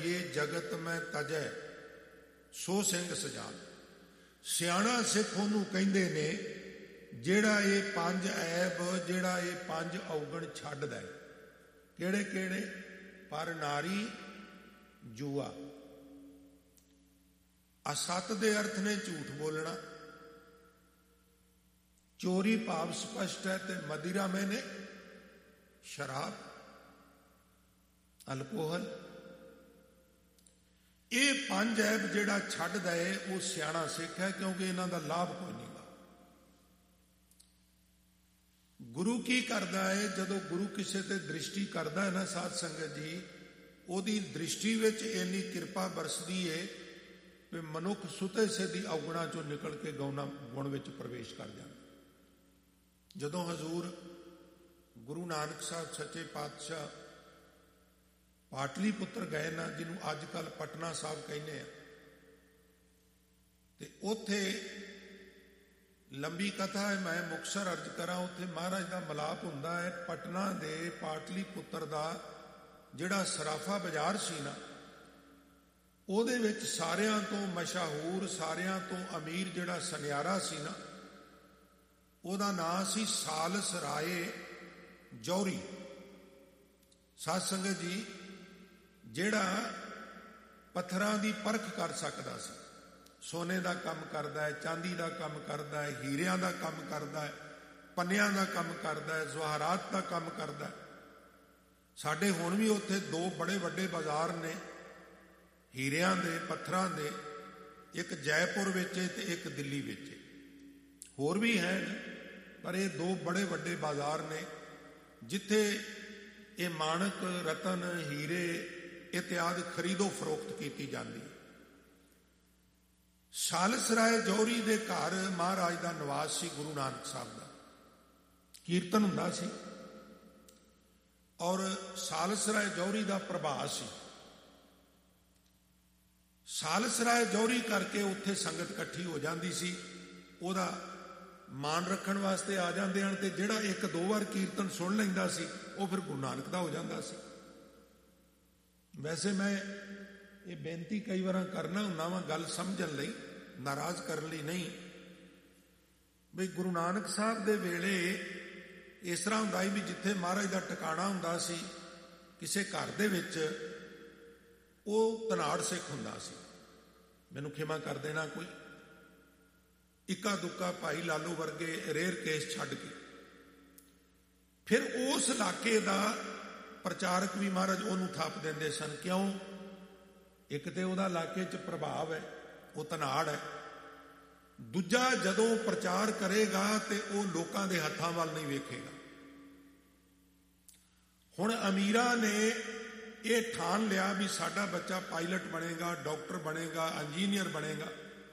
ये जगत में तजै सो सिंह सजान। सियाणा सिख ਉਹਨੂੰ ਕਹਿੰਦੇ ਨੇ ਜਿਹੜਾ ਇਹ 5 ਐਬ, ਜਿਹੜਾ ਇਹ 5 ਔਗਣ ਛੱਡਦਾ ਹੈ। ਕਿਹੜੇ ਕਿਹੜੇ? ਪਰ ਨਾਰੀ, ਜੂਆ। ਅਸਤ ਦੇ ਅਰਥ ਨੇ ਝੂਠ ਬੋਲਣਾ, ਚੋਰੀ ਭਾਵ ਸਪਸ਼ਟ ਹੈ, ਤੇ ਮदिरा ਮੈਨੇ ਸ਼ਰਾਬ, ਅਲਕੋਹਲ। ਇਹ 5 ਐਬ ਜਿਹੜਾ ਛੱਡਦਾ ਹੈ ਉਹ ਸਿਆਣਾ ਸਿੱਖ ਹੈ, ਕਿਉਂਕਿ ਇਹਨਾਂ ਦਾ ਲਾਭ ਕੋਈ ਨਹੀਂ ਗਾ। ਗੁਰੂ ਕੀ ਕਰਦਾ ਹੈ? ਜਦੋਂ ਗੁਰੂ ਕਿਸੇ ਤੇ ਦ੍ਰਿਸ਼ਟੀ ਕਰਦਾ ਹੈ ਨਾ ਸਾਧ ਸੰਗਤ ਜੀ, ਉਹਦੀ ਦ੍ਰਿਸ਼ਟੀ ਵਿੱਚ ਇੰਨੀ ਕਿਰਪਾ ਬਰਸਦੀ ਹੈ ਵੀ ਮਨੁੱਖ ਸੁਤੇ ਸਿੱਧੀ ਔਗਣਾਂ ਚੋਂ ਨਿਕਲ ਕੇ ਗੁਣ ਵਿੱਚ ਪ੍ਰਵੇਸ਼ ਕਰ ਜਾਂਦਾ। ਜਦੋਂ ਹਜ਼ੂਰ ਗੁਰੂ ਨਾਨਕ ਸਾਹਿਬ ਸੱਚੇ ਪਾਤਸ਼ਾਹ ਪਾਟਲੀ ਪੁੱਤਰ ਗਏ ਨਾ, ਜਿਹਨੂੰ ਅੱਜ ਕੱਲ੍ਹ ਪਟਨਾ ਸਾਹਿਬ ਕਹਿੰਦੇ ਆ, ਤੇ ਉੱਥੇ ਲੰਬੀ ਕਥਾ ਹੈ, ਮੈਂ ਮੁਕਤਸਰ ਅਰਜ਼ ਕਰਾਂ। ਉੱਥੇ ਮਹਾਰਾਜ ਦਾ ਮਿਲਾਪ ਹੁੰਦਾ ਹੈ ਪਟਨਾ ਦੇ ਪਾਟਲੀ ਪੁੱਤਰ ਦਾ ਜਿਹੜਾ ਸਰਾਫਾ ਬਾਜ਼ਾਰ ਸੀ ਨਾ, ਉਹਦੇ ਵਿੱਚ ਸਾਰਿਆਂ ਤੋਂ ਮਸ਼ਹੂਰ, ਸਾਰਿਆਂ ਤੋਂ ਅਮੀਰ ਜਿਹੜਾ ਸੁਨਿਆਰਾ ਸੀ ਨਾ, ਉਹਦਾ ਨਾਂ ਸੀ ਸਾਲਸ ਰਾਏ ਜੌਹਰੀ। ਸਾਧ ਸੰਗਤ ਜੀ, ਜਿਹੜਾ ਪੱਥਰਾਂ ਦੀ ਪਰਖ ਕਰ ਸਕਦਾ ਸੀ, ਸੋਨੇ ਦਾ ਕੰਮ ਕਰਦਾ ਹੈ, ਚਾਂਦੀ ਦਾ ਕੰਮ ਕਰਦਾ ਹੈ, ਹੀਰਿਆਂ ਦਾ ਕੰਮ ਕਰਦਾ ਹੈ, ਪੰਨਿਆਂ ਦਾ ਕੰਮ ਕਰਦਾ ਹੈ, ਜਵਾਹਰਾਤ ਦਾ ਕੰਮ ਕਰਦਾ ਹੈ। ਸਾਡੇ ਹੁਣ ਵੀ ਉੱਥੇ 2 ਬੜੇ ਵੱਡੇ ਬਾਜ਼ਾਰ ਨੇ ਹੀਰਿਆਂ ਦੇ, ਪੱਥਰਾਂ ਦੇ, ਇੱਕ ਜੈਪੁਰ ਵਿੱਚ ਤੇ ਇੱਕ ਦਿੱਲੀ ਵਿੱਚ। ਹੋਰ ਵੀ ਹੈ, ਪਰ ਇਹ 2 ਬੜੇ ਵੱਡੇ ਬਾਜ਼ਾਰ ਨੇ ਜਿੱਥੇ ਇਹ ਮਾਣਕ, ਰਤਨ, ਹੀਰੇ ਇਤਿਆਦਿ ਖਰੀਦੋ ਫਰੋਖਤ ਕੀਤੀ ਜਾਂਦੀ ਹੈ। ਸਾਲਸ ਰਾਏ ਜੌਹਰੀ ਦੇ ਘਰ ਮਹਾਰਾਜ ਦਾ ਨਿਵਾਸ ਸੀ, ਗੁਰੂ ਨਾਨਕ ਸਾਹਿਬ ਦਾ ਕੀਰਤਨ ਹੁੰਦਾ ਸੀ, ਔਰ ਸਾਲਸ ਰਾਏ ਜੌਹਰੀ ਦਾ ਪ੍ਰਭਾਸ ਸੀ। ਸਾਲਸ ਰਾਏ ਜੌਹਰੀ ਕਰਕੇ ਉੱਥੇ ਸੰਗਤ ਇਕੱਠੀ ਹੋ ਜਾਂਦੀ ਸੀ, ਉਹਦਾ ਮਾਣ ਰੱਖਣ ਵਾਸਤੇ ਆ ਜਾਂਦੇ ਹਨ, ਤੇ ਜਿਹੜਾ 1-2 ਵਾਰ ਕੀਰਤਨ ਸੁਣ ਲੈਂਦਾ ਸੀ ਉਹ ਫਿਰ ਗੁਰੂ ਨਾਨਕ ਦਾ ਹੋ ਜਾਂਦਾ ਸੀ। ਵੈਸੇ ਮੈਂ ਇਹ ਬੇਨਤੀ ਕਈ ਵਾਰ ਕਰਨਾ ਹੁੰਦਾ ਵਾਂ, ਗੱਲ ਸਮਝਣ ਲਈ, ਨਾਰਾਜ਼ ਕਰਨ ਲਈ ਨਹੀਂ, ਬਈ ਗੁਰੂ ਨਾਨਕ ਸਾਹਿਬ ਦੇ ਵੇਲੇ ਇਸ ਤਰ੍ਹਾਂ ਹੁੰਦਾ ਸੀ ਵੀ ਜਿੱਥੇ ਮਹਾਰਾਜ ਦਾ ਟਿਕਾਣਾ ਹੁੰਦਾ ਸੀ ਕਿਸੇ ਘਰ ਦੇ ਵਿੱਚ, ਉਹ ਧਨਾੜ ਸਿੱਖ ਹੁੰਦਾ ਸੀ। ਮੈਨੂੰ ਖਿਮਾ ਕਰ ਦੇਣਾ, ਕੋਈ ਇੱਕਾ ਦੁੱਕਾ ਭਾਈ ਲਾਲੂ ਵਰਗੇ ਰੇਅਰ ਕੇਸ ਛੱਡ ਕੇ, ਫਿਰ ਉਸ ਇਲਾਕੇ ਦਾ ਪ੍ਰਚਾਰਕ ਵੀ ਮਹਾਰਾਜ ਉਹਨੂੰ ਥਾਪ ਦਿੰਦੇ ਸਨ। ਕਿਉਂ? ਇੱਕ ਤੇ ਉਹਦਾ ਇਲਾਕੇ 'ਚ ਪ੍ਰਭਾਵ ਹੈ, ਉਹ ਧਨਾੜ ਹੈ। ਦੂਜਾ, ਜਦੋਂ ਪ੍ਰਚਾਰ ਕਰੇਗਾ ਤੇ ਉਹ ਲੋਕਾਂ ਦੇ ਹੱਥਾਂ ਵੱਲ ਨਹੀਂ ਵੇਖੇਗਾ। ਹੁਣ ਅਮੀਰਾਂ ਨੇ ਇਹ ਠਾਣ ਲਿਆ ਵੀ ਸਾਡਾ ਬੱਚਾ ਪਾਇਲਟ ਬਣੇਗਾ, ਡਾਕਟਰ ਬਣੇਗਾ, ਇੰਜੀਨੀਅਰ ਬਣੇਗਾ।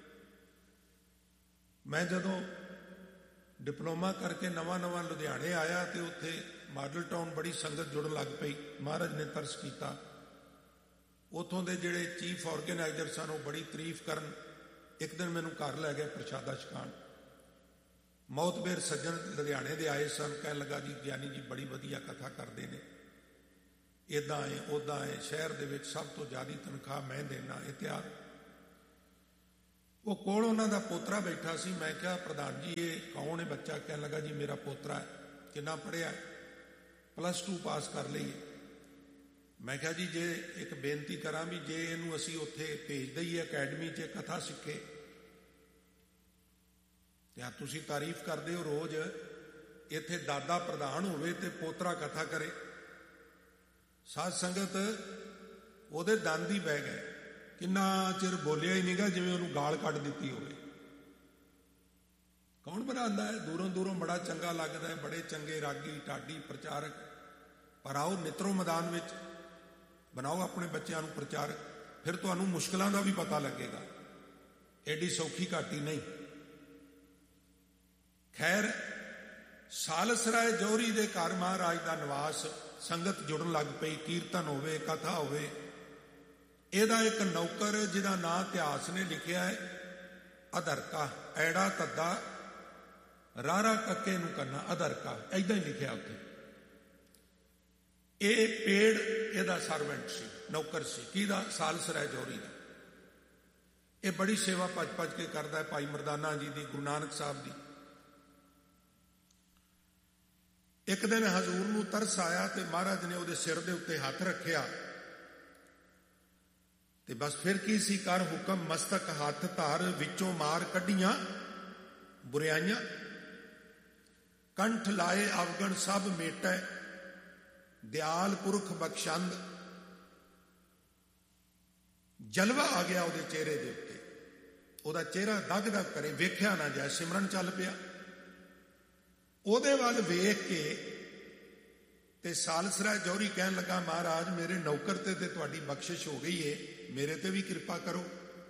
ਮੈਂ ਜਦੋਂ ਡਿਪਲੋਮਾ ਕਰਕੇ ਨਵਾਂ ਲੁਧਿਆਣੇ ਆਇਆ ਤੇ ਉੱਥੇ ਮਾਡਲ ਟਾਊਨ ਬੜੀ ਸੰਗਤ ਜੁੜਨ ਲੱਗ ਪਈ। ਮਹਾਰਾਜ ਨੇ ਤਰਸ ਕੀਤਾ, ਉੱਥੋਂ ਦੇ ਜਿਹੜੇ ਚੀਫ ਆਰਗੇਨਾਈਜ਼ਰ ਸਨ ਉਹ ਬੜੀ ਤਾਰੀਫ ਕਰਨ। ਇੱਕ ਦਿਨ ਮੈਨੂੰ ਘਰ ਲੈ ਗਏ ਪ੍ਰਸ਼ਾਦਾ ਛਕਾਉਣ। ਮੌਤਬੇਰ ਸੱਜਣ ਲੁਧਿਆਣੇ ਦੇ ਆਏ ਸਨ, ਕਹਿਣ ਲੱਗਾ ਜੀ ਗਿਆਨੀ ਜੀ ਬੜੀ ਵਧੀਆ ਕਥਾ ਕਰਦੇ ਨੇ, ਇੱਦਾਂ ਹੈ ਉੱਦਾਂ ਹੈ, ਸ਼ਹਿਰ ਦੇ ਵਿੱਚ ਸਭ ਤੋਂ ਜ਼ਿਆਦਾ ਤਨਖਾਹ ਮੈਂ ਦੇਣਾ, ਇਤਿਆਦਿ। ਉਹ ਕੋਲ ਉਹਨਾਂ ਦਾ ਪੋਤਰਾ ਬੈਠਾ ਸੀ। ਮੈਂ ਕਿਹਾ ਪ੍ਰਧਾਨ ਜੀ ਇਹ ਕੌਣ ਹੈ ਬੱਚਾ? ਕਹਿਣ ਲੱਗਾ ਜੀ ਮੇਰਾ ਪੋਤਰਾ ਹੈ। ਕਿੰਨਾ ਪੜ੍ਹਿਆ? +2 ਪਾਸ ਕਰ ਲਈ। ਮੈਂ ਕਿਹਾ ਜੀ ਜੇ ਇੱਕ ਬੇਨਤੀ ਕਰਾਂ ਵੀ ਜੇ ਇਹਨੂੰ ਅਸੀਂ ਉੱਥੇ ਭੇਜ ਦਈਏ ਅਕੈਡਮੀ 'ਚ ਕਥਾ ਸਿੱਖੇ, ਤੇ ਆ ਤੁਸੀਂ ਤਾਰੀਫ ਕਰਦੇ ਹੋ ਰੋਜ਼, ਇੱਥੇ ਦਾਦਾ ਪ੍ਰਧਾਨ ਹੋਵੇ ਤੇ ਪੋਤਰਾ ਕਥਾ ਕਰੇ। ਸਾਧ ਸੰਗਤ ਉਹਦੇ ਦੰਦ ਹੀ ਬਹਿ ਗਏ। ਕਿੰਨਾ ਚਿਰ ਬੋਲਿਆ ਹੀ ਨਹੀਂਗਾ, ਜਿਵੇਂ ਉਹਨੂੰ ਗਾਲ ਕੱਢ ਦਿੱਤੀ ਹੋਵੇ। ਕੌਣ ਬਣਾਉਂਦਾ ਹੈ? ਦੂਰੋਂ ਦੂਰੋਂ ਬੜਾ ਚੰਗਾ ਲੱਗਦਾ ਹੈ, ਬੜੇ ਚੰਗੇ ਰਾਗੀ, ਢਾਡੀ, ਪ੍ਰਚਾਰਕ। ਪਰ ਆਓ ਨਿਤਰੋ ਮੈਦਾਨ ਵਿੱਚ ਬਣਾਓ ਆਪਣੇ ਬੱਚਿਆਂ ਨੂੰ ਪ੍ਰਚਾਰਕ, ਫਿਰ ਤੁਹਾਨੂੰ ਮੁਸ਼ਕਲਾਂ ਦਾ ਵੀ ਪਤਾ ਲੱਗੇਗਾ। ਐਡੀ ਸੌਖੀ ਘਾਟੀ ਨਹੀਂ। ਖੈਰ, ਸਾਲਸ ਰਾਏ ਜੌਹਰੀ ਦੇ ਘਰ ਮਹਾਰਾਜ ਦਾ ਨਿਵਾਸ, ਸੰਗਤ ਜੁੜਨ ਲੱਗ ਪਈ, ਕੀਰਤਨ ਹੋਵੇ, ਕਥਾ ਹੋਵੇ। ਇਹਦਾ ਇੱਕ ਨੌਕਰ ਜਿਹਦਾ ਨਾਂ ਇਤਿਹਾਸ ਨੇ ਲਿਖਿਆ ਹੈ ਅਧਰਕਾ, ਐੜਾ ਤੱਦਾ ਰਾਰਾ ਕੱਕੇ ਨੂੰ ਕਰਨਾ, ਅਧਰਕਾ, ਏਦਾਂ ਹੀ ਲਿਖਿਆ ਉੱਥੇ। ਇਹ ਪੇੜ ਇਹਦਾ ਸਰਵੈਂਟ ਸੀ। ਨੌਕਰ ਸੀ। ਕਿਹਦਾ? ਸਾਲਸਰਾਏ ਜੌਹਰੀ ਦਾ। ਇਹ ਬੜੀ ਸੇਵਾ ਭੱਜ ਭੱਜ ਕੇ ਕਰਦਾ ਹੈ ਭਾਈ ਮਰਦਾਨਾ ਜੀ ਦੀ, ਗੁਰੂ ਨਾਨਕ ਸਾਹਿਬ ਦੀ। ਇੱਕ ਦਿਨ ਹਜ਼ੂਰ ਨੂੰ ਤਰਸ ਆਇਆ ਤੇ ਮਹਾਰਾਜ ਨੇ ਉਹਦੇ ਸਿਰ ਦੇ ਉੱਤੇ ਹੱਥ ਰੱਖਿਆ ਤੇ ਬਸ ਫਿਰ ਕੀ ਸੀ, ਕਰ ਹੁਕਮ ਮਸਤਕ ਹੱਥ ਧਰ, ਵਿੱਚੋਂ ਮਾਰ ਕੱਢੀਆਂ ਬੁਰਾਈਆਂ, ਕੰਠ ਲਾਏ ਅਵਗਣ ਸਭ ਮੇਟੈ, ਦਿਆਲ ਪੁਰਖ ਬਖਸ਼ੰਦ। ਜਲਵਾ ਆ ਗਿਆ ਉਹਦੇ ਚਿਹਰੇ ਦੇ ਉੱਤੇ, ਉਹਦਾ ਚਿਹਰਾ ਦਗ ਦਗ ਕਰੇ, ਵੇਖਿਆ ਨਾ ਜਾਏ, ਸਿਮਰਨ ਚੱਲ ਪਿਆ। ਉਹਦੇ ਵੱਲ ਵੇਖ ਕੇ ਤੇ ਸਾਲਸਰਾਏ ਜੌਹਰੀ ਕਹਿਣ ਲੱਗਾ, ਮਹਾਰਾਜ ਮੇਰੇ ਨੌਕਰ ਤੇ ਤੁਹਾਡੀ ਬਖਸ਼ਿਸ਼ ਹੋ ਗਈ ਏ, ਮੇਰੇ ਤੇ ਵੀ ਕਿਰਪਾ ਕਰੋ।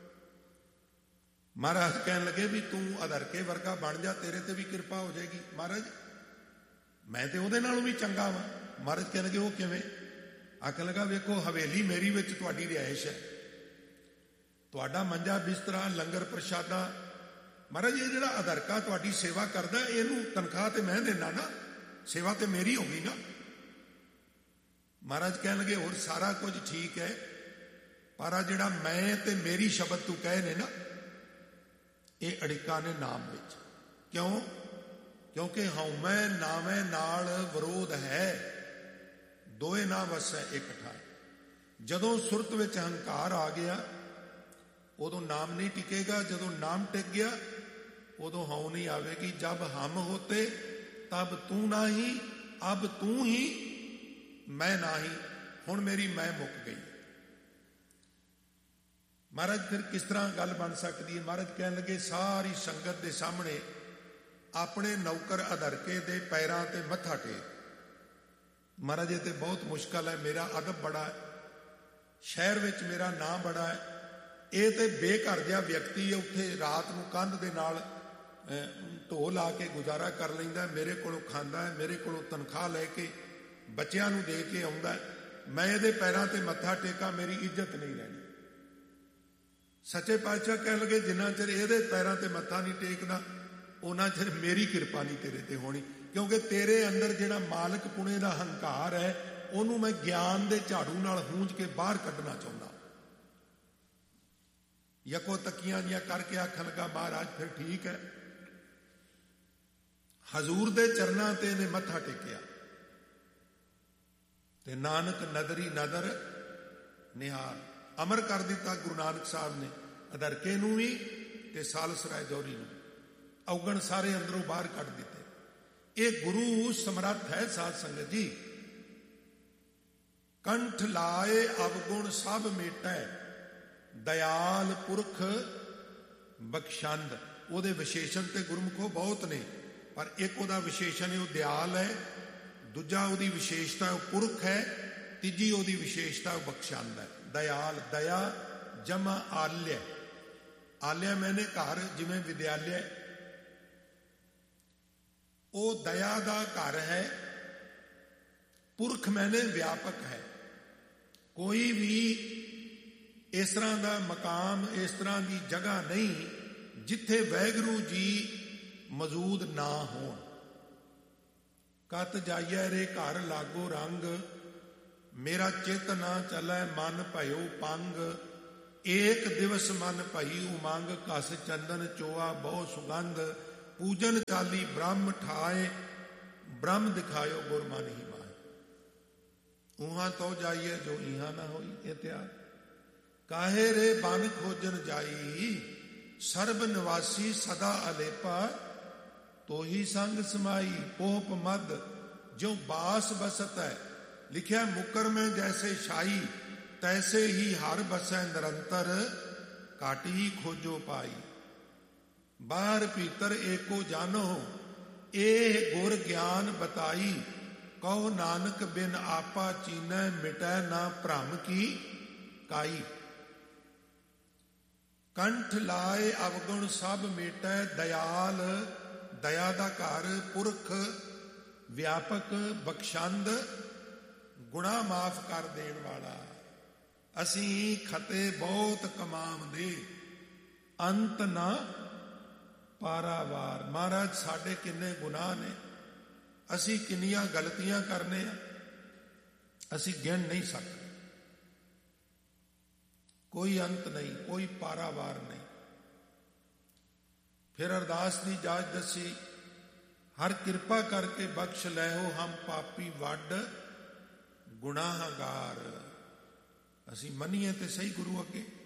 ਮਹਾਰਾਜ ਕਹਿਣ ਲੱਗੇ ਵੀ ਤੂੰ ਅਧਰਕੇ ਵਰਗਾ ਬਣ ਜਾ, ਤੇਰੇ ਤੇ ਵੀ ਕਿਰਪਾ ਹੋ ਜਾਏਗੀ। ਮਹਾਰਾਜ ਮੈਂ ਤੇ ਉਹਦੇ ਨਾਲੋਂ ਵੀ ਚੰਗਾ ਵਾਂ। ਮਹਾਰਾਜ ਕਹਿਣ ਲੱਗੇ ਉਹ ਕਿਵੇਂ? ਆਖਣ ਲੱਗਾ, ਵੇਖੋ ਹਵੇਲੀ ਮੇਰੀ ਵਿੱਚ ਤੁਹਾਡੀ ਰਿਹਾਇਸ਼ ਹੈ, ਤੁਹਾਡਾ ਮੰਜਾ ਬਿਸਤਰਾ, ਲੰਗਰ ਪ੍ਰਸ਼ਾਦਾ। ਮਹਾਰਾਜ ਇਹ ਜਿਹੜਾ ਅਧਰਕਾ ਤੁਹਾਡੀ ਸੇਵਾ ਕਰਦਾ, ਇਹਨੂੰ ਤਨਖਾਹ ਤੇ ਮੈਂ ਦੇਣਾ ਨਾ, ਸੇਵਾ ਤੇ ਮੇਰੀ ਹੋ ਗਈ ਨਾ। ਮਹਾਰਾਜ ਕਹਿਣ ਲੱਗੇ ਹੋਰ ਸਾਰਾ ਕੁਝ ਠੀਕ ਹੈ, ਪਰ ਆ ਜਿਹੜਾ ਮੈਂ ਤੇ ਮੇਰੀ ਸ਼ਬਦ ਤੂੰ ਕਹੇ ਨੇ ਨਾ, ਇਹ ਅੜਿੱਕਾ ਨੇ ਨਾਮ ਵਿੱਚ। ਕਿਉਂ? ਕਿਉਂਕਿ ਹਉਮੈ ਨਾਮੈ ਨਾਲ ਵਿਰੋਧ ਹੈ, ਦੋਏ ਨਾ ਵਸੈ ਇੱਕ ਠਾਏ। ਜਦੋਂ ਸੁਰਤ ਵਿੱਚ ਹੰਕਾਰ ਆ ਗਿਆ ਉਦੋਂ ਨਾਮ ਨਹੀਂ ਟਿਕੇਗਾ, ਜਦੋਂ ਨਾਮ ਟਿਕ ਗਿਆ ਉਦੋਂ ਹਉ ਨਹੀਂ ਆਵੇਗੀ। ਜਬ ਹਮ ਹੋਤੇ ਤਬ ਤੂੰ ਨਹੀਂ, ਅਬ ਤੂੰ ਹੀ ਮੈਂ ਨਹੀਂ, ਹੁਣ ਮੇਰੀ ਮੈਂ ਮੁੱਕ ਗਈ। ਮਹਾਰਾਜ ਫਿਰ ਕਿਸ ਤਰ੍ਹਾਂ ਗੱਲ ਬਣ ਸਕਦੀ ਹੈ? ਮਹਾਰਾਜ ਕਹਿਣ ਲੱਗੇ, ਸਾਰੀ ਸੰਗਤ ਦੇ ਸਾਹਮਣੇ ਆਪਣੇ ਨੌਕਰ ਅਧਰਕੇ ਦੇ ਪੈਰਾਂ ਤੇ ਮੱਥਾ ਟੇਕ। ਮਹਾਰਾਜ ਇਹ ਤੇ ਬਹੁਤ ਮੁਸ਼ਕਲ ਹੈ, ਮੇਰਾ ਅਦਬ ਬੜਾ ਹੈ, ਸ਼ਹਿਰ ਵਿੱਚ ਮੇਰਾ ਨਾਂ ਬੜਾ ਹੈ, ਇਹ ਤੇ ਬੇਘਰ ਜਿਹਾ ਵਿਅਕਤੀ ਹੈ, ਉੱਥੇ ਰਾਤ ਨੂੰ ਕੰਧ ਦੇ ਨਾਲ ਢੋ ਲਾ ਕੇ ਗੁਜ਼ਾਰਾ ਕਰ ਲੈਂਦਾ, ਮੇਰੇ ਕੋਲੋਂ ਖਾਂਦਾ ਹੈ, ਮੇਰੇ ਕੋਲੋਂ ਤਨਖਾਹ ਲੈ ਕੇ ਬੱਚਿਆਂ ਨੂੰ ਦੇ ਕੇ ਆਉਂਦਾ, ਮੈਂ ਇਹਦੇ ਪੈਰਾਂ ਤੇ ਮੱਥਾ ਟੇਕਾਂ, ਮੇਰੀ ਇੱਜ਼ਤ ਨਹੀਂ ਰਹਿਣੀ। ਸੱਚੇ ਪਾਤਸ਼ਾਹ ਕਹਿਣ ਲੱਗੇ, ਜਿੰਨਾ ਚਿਰ ਇਹਦੇ ਪੈਰਾਂ ਤੇ ਮੱਥਾ ਨਹੀਂ ਟੇਕਦਾ ਉਹਨਾਂ ਚਿਰ ਮੇਰੀ ਕਿਰਪਾ ਨਹੀਂ ਤੇਰੇ ਤੇ ਹੋਣੀ, ਕਿਉਂਕਿ ਤੇਰੇ ਅੰਦਰ ਜਿਹੜਾ ਮਾਲਕ ਪੁਣੇ ਦਾ ਹੰਕਾਰ ਹੈ ਉਹਨੂੰ ਮੈਂ ਗਿਆਨ ਦੇ ਝਾੜੂ ਨਾਲ ਹੂੰਝ ਕੇ ਬਾਹਰ ਕੱਢਣਾ ਚਾਹੁੰਦਾ। ਯਕੋ ਤੱਕੀਆਂ ਜੀਆਂ ਕਰਕੇ ਆਖਣ ਲੱਗਾ, ਮਹਾਰਾਜ ਫਿਰ ਠੀਕ ਹੈ। ਹਜ਼ੂਰ ਦੇ ਚਰਨਾਂ ਤੇ ਇਹਨੇ ਮੱਥਾ ਟੇਕਿਆ ਤੇ ਨਾਨਕ ਨਦਰੀ ਨਦਰ ਨਿਹਾਲ ਅਮਰ ਕਰ ਦਿੱਤਾ ਗੁਰੂ ਨਾਨਕ ਸਾਹਿਬ ਨੇ, ਅਧਰਕੇ ਨੂੰ ਵੀ ਤੇ ਸਾਲਸਰਾਏ ਜੌਹਰੀ ਨੂੰ, ਔਗਣ ਸਾਰੇ ਅੰਦਰੋਂ ਬਾਹਰ ਕੱਢ ਦਿੱਤੇ। ਇਹ ਗੁਰੂ ਸਮਰੱਥ ਹੈ ਸਾਧ ਸੰਗਤ ਜੀ। ਕੰਠ ਲਾਏ ਅਵਗੁਣ ਸਭ ਮੇਟੈ, ਦਇਆਲ ਪੁਰਖ ਬਖਸ਼ੰਦ। ਉਹਦੇ ਵਿਸ਼ੇਸ਼ਣ ਤੇ ਗੁਰਮੁਖੋ ਬਹੁਤ ਨੇ, ਪਰ ਇੱਕ ਉਹਦਾ ਵਿਸ਼ੇਸ਼ਣ ਹੈ ਉਹ ਦਿਆਲ ਹੈ, ਦੂਜਾ ਉਹਦੀ ਵਿਸ਼ੇਸ਼ਤਾ ਉਹ ਪੁਰਖ ਹੈ, ਤੀਜੀ ਉਹਦੀ ਵਿਸ਼ੇਸ਼ਤਾ ਉਹ ਬਖਸ਼ੰਦ ਹੈ। ਦਇਆਲ, ਦਇਆ ਜਮਾ ਆਲਿਆ, ਆਲਿਆ ਮੈਨੇ ਘਰ, ਜਿਵੇਂ ਵਿਦਿਆਲਿਆ, ਉਹ ਦਇਆ ਦਾ ਘਰ ਹੈ। ਪੁਰਖ ਮੈਨੇ ਵਿਆਪਕ ਹੈ। ਕੋਈ ਵੀ ਇਸ ਤਰ੍ਹਾਂ ਦਾ ਮਕਾਮ, ਇਸ ਤਰ੍ਹਾਂ ਦੀ ਜਗ੍ਹਾ ਨਹੀਂ ਜਿੱਥੇ ਵਾਹਿਗੁਰੂ ਜੀ ਮੌਜੂਦ ਨਾ ਹੋਣ। ਕਤ ਜਾਈਐ ਰੇ ਘਰ ਲਾਗੋ ਰੰਗ, ਮੇਰਾ ਚਿਤ ਨਾ ਚੱਲੈ ਮਨ ਭਇਓ ਪੰਗ। ਏਕ ਦਿਵਸ ਮਨ ਭਈ ਉਮੰਗ, ਕਸ ਚੰਦਨ ਚੋਆ ਬਹੁ ਸੁਗੰਧ। ਪੂਜਨ ਚਾਲੀ ਬ੍ਰਹਮ ਠਾਏ, ਬ੍ਰਹਮ ਦਿਖਾਇਓ ਗੁਰ ਮਨ ਹੀ ਮਾਏ। ਉਹਾਂ ਤੋਂ ਜਾਈਏ ਜੋ ਇਹਾਂ ਨਾ ਹੋਈ। ਇਹ ਤਿਆਰ ਕਾਹੇ ਰੇ ਬਨ ਖੋਜਨ ਜਾਈ, ਸਰਬ ਨਿਵਾਸੀ ਸਦਾ ਅਲੇਪਾ। ਤੋਹੀ ਸੰਗ ਸਮਾਈ ਪੋਪ ਮਦ, ਜੋ ਬਾਸ ਬਸਤ ਹੈ। ਲਿਖਿਆ ਮੁਕਰ ਮੈਂ ਜੈਸੇ ਸ਼ਾਈ, ਤੈਸੇ ਹੀ ਹਰ ਬਸੈ ਨਿਰੰਤਰ। ਕਾਟੀ ਖੋਜੋ ਪਾਈ, ਬਾਹਰ ਭੀਤਰ ਏਕੋ ਜਾਨੋ। ਇਹ ਗੁਰ ਗਿਆਨ ਬਤਾਈ, ਕਹੋ ਨਾਨਕ ਬਿਨ ਆਪਾ ਚੀਨੈ। ਮਿਟੈ ਨਾ ਭ੍ਰਮ ਕੀ ਕਾਈ। ਕੰਠ ਲਾਏ ਅਵਗੁਣ ਸਭ ਮੇਟੈ, ਦਇਆਲ ਦਇਆ ਦਾ ਘਰ, ਪੁਰਖ ਵਿਆਪਕ ਬਖਸ਼ੰਦ, ਗੁਨਾਹ ਮਾਫ ਕਰ ਦੇਣ ਵਾਲਾ। ਅਸੀਂ ਖਤੇ ਬਹੁਤ ਕਮਾਵਦੇ, ਅੰਤ ਨਾ ਪਾਰਾਵਾਰ। ਮਹਾਰਾਜ ਸਾਡੇ ਕਿੰਨੇ ਗੁਨਾਹ ਨੇ, ਅਸੀਂ ਕਿੰਨੀਆਂ ਗਲਤੀਆਂ ਕਰਨੇ ਆ, ਅਸੀਂ ਗਿਣ ਨਹੀਂ ਸਕਦੇ। ਕੋਈ ਅੰਤ ਨਹੀਂ, ਕੋਈ ਪਾਰਾਵਾਰ ਨਹੀਂ। ਫਿਰ ਅਰਦਾਸ ਦੀ ਜਾਚ ਦੱਸੀ, ਹਰ ਕਿਰਪਾ ਕਰਕੇ ਬਖਸ਼ ਲੈਹੋ ਹਮ ਪਾਪੀ ਵੱਡ ਗੁਨਾਹਗਾਰ। ਅਸੀਂ ਮੰਨੀਏ ਤੇ ਸਹੀ ਗੁਰੂ ਅੱਗੇ